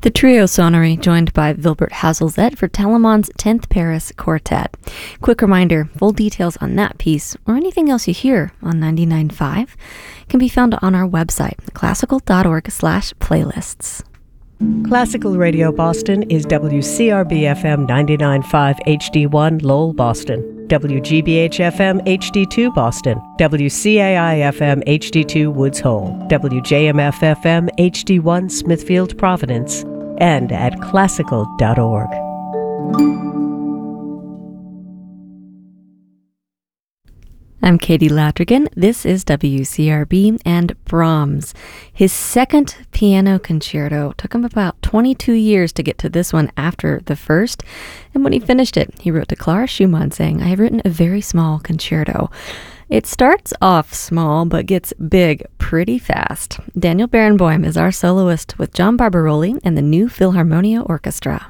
The trio sonnery joined by Wilbert Hazelzet for Telemann's 10th Paris Quartet. Quick reminder, full details on that piece or anything else you hear on 99.5 can be found on our website, classical.org/playlists. Classical Radio Boston is WCRB-FM 99.5 HD1 Lowell, Boston, WGBH-FM HD2 Boston, WCAI-FM HD2 Woods Hole, WJMF-FM HD1 Smithfield, Providence, and at classical.org. I'm Katie Latrigan. This is WCRB and Brahms. His second piano concerto took him about 22 years to get to this one after the first. And when he finished it, he wrote to Clara Schumann saying, "I have written a very small concerto." It starts off small, but gets big pretty fast. Daniel Barenboim is our soloist with John Barbaroli and the New Philharmonia Orchestra.